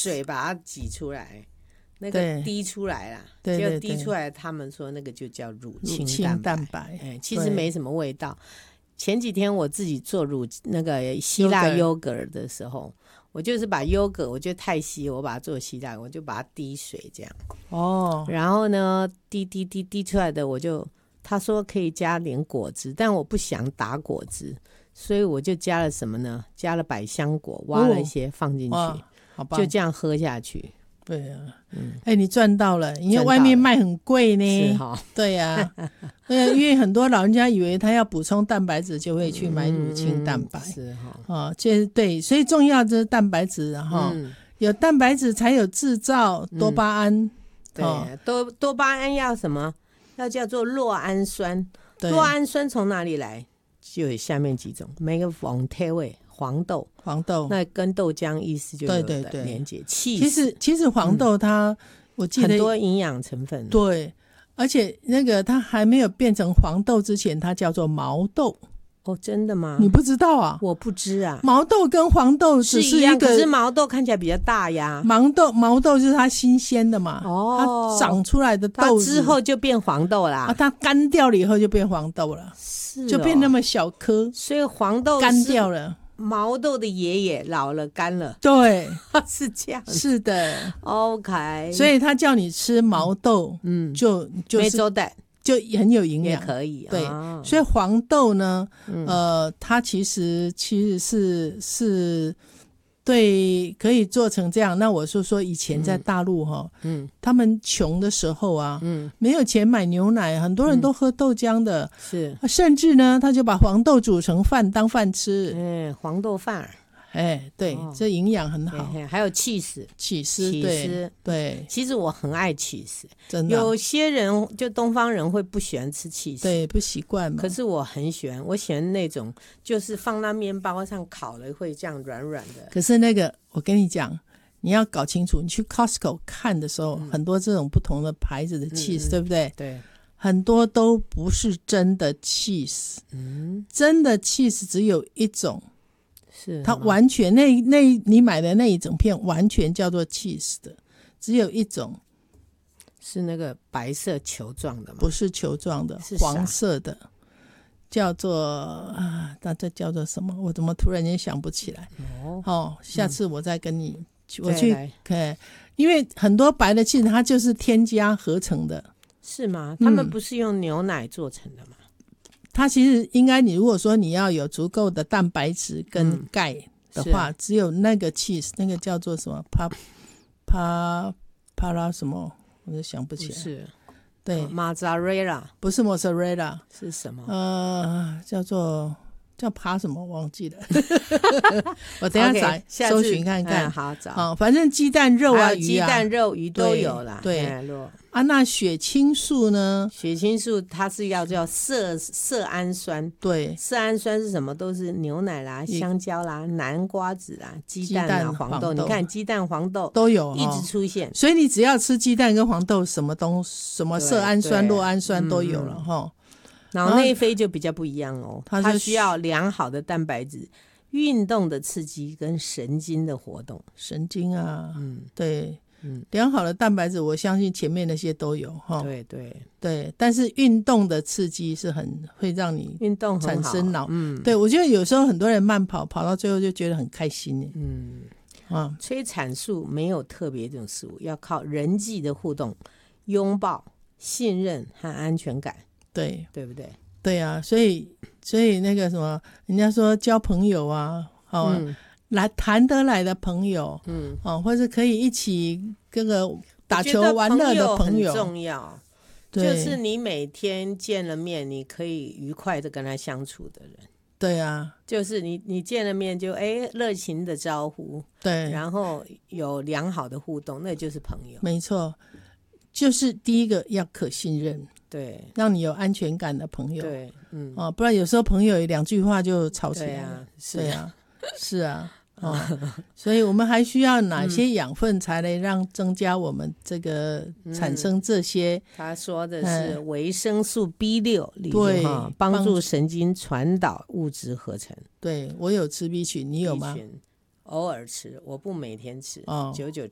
水把它挤出来，那个滴出来啦， 对对对， 就滴出来，他们说那个就叫乳清蛋白， 其实没什么味道。前几天我自己做那个希腊优格的时候，我就是把优格，我觉得太稀，我把它做希腊，我就把它滴水这样。然后呢，滴出来的，他说可以加点果汁，但我不想打果汁，所以我就加了什么呢？加了百香果，挖了一些放进去， 好棒， 就这样喝下去。 对啊，你赚到了，因为外面卖很贵呢。 是齁， 对啊，对啊，因为很多老人家以为他要补充蛋白质，就会去买乳清蛋白。 是齁， 对，所以重要就是蛋白质有蛋白质才有制造多巴胺。 对，多巴胺要什么？要叫做酪氨酸。酪氨酸从哪里来？就有下面几种，每个黄味。黄豆，那跟豆浆意思就有的连结。其实黄豆它，我记得很多营养成分。 对，而且那个它还没有变成黄豆之前，它叫做毛豆。 哦，真的吗？ 你不知道啊？ 我不知啊。 毛豆跟黄豆只是一个， 可是毛豆看起来比较大呀。 毛豆就是它新鲜的嘛，它长出来的豆子之后就变黄豆啦。 它干掉了以后就变黄豆了，就变那么小颗。 所以黄豆干掉了。 毛豆的爷爷老了干了， 对， 是这样， 是的 ，OK。 所以他叫你吃毛豆，就是湄洲蛋就很有营养， 也可以。 对，所以黄豆呢，它其实是对，可以做成这样。那我说以前在大陆他们穷的时候啊，没有钱买牛奶，很多人都喝豆浆的， 是， 甚至呢，他就把黄豆煮成饭当饭吃， 黄豆饭。 对，这营养很好。 还有起司， 对， 其实我很爱起司， 真的。 有些人就东方人会不喜欢吃起司， 对，不习惯嘛。 可是我很喜欢，我喜欢那种就是放到面包上烤了会这样软软的。 可是那个我跟你讲，你要搞清楚，你去 Costco 看的时候，很多这种不同的牌子的 cheese，对不对？ 对， 很多都不是真的 cheese，真的 cheese 只有一种。是它完全你买的那一整片完全叫做 cheese 的，只有一种， 是那个白色球状的吗？ 不是球状的，黄色的，叫做这叫做什么？我怎么突然间想不起来？下次我再跟你，我去看，因为很多白的 cheese 它就是添加合成的。 是吗？他们不是用牛奶做成的吗？ 它其实应该，你如果说你要有足够的蛋白质跟钙的话，只有那个 cheese， 那个叫做什么帕拉什么，我就想不起来。 是， 对 ，mozzarella 不是 mozzarella， 是什么？ 叫爬什么忘记了我等一下搜寻看看。 好找。 反正鸡蛋肉啊鱼啊， 鸡蛋肉鱼都有啦。 对那血清素呢？ 血清素它是要叫色氨酸。 对， 色氨酸是什么？都是牛奶啦、香蕉啦、南瓜子啦、鸡蛋啦、黄豆。你看鸡蛋、黄豆都有一直出现。 所以你只要吃鸡蛋跟黄豆，什么色氨酸、酪氨酸都有了哈。 脑内啡就比较不一样哦，它需要良好的蛋白质、运动的刺激跟神经的活动。 神经啊，对，良好的蛋白质，我相信前面那些都有哈。对，但是运动的刺激是会让你运动产生对，我觉得有时候很多人慢跑到最后就觉得很开心。 催产素没有特别这种事物，要靠人际的互动、拥抱、信任和安全感。对不对？ 对啊，所以那个什么，人家说交朋友啊，来谈得来的朋友，或者可以一起这个打球玩乐的朋友很重要。就是你每天见了面，你可以愉快的跟他相处的人。 对啊， 就是你见了面就热情的招呼， 对， 然后有良好的互动，那就是朋友。 没错，就是第一个要可信任。 对， 让你有安全感的朋友。 对， 不然有时候朋友2句话就吵起来了。是啊，所以我们还需要哪些养分才能增加我们这个产生这些？ 他说的是维生素 B6， 对，帮助神经传导物质合成。 对，我有吃 B 群，你有吗？ 偶尔吃，我不每天吃，久久